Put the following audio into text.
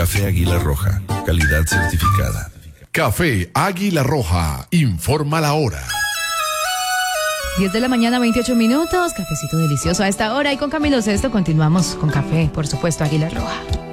Café Águila Roja, calidad certificada. Café Águila Roja, informa la hora. 10 de la mañana, 28 minutos, cafecito delicioso a esta hora. Y con Camilo Sesto continuamos con café, por supuesto, Águila Roja.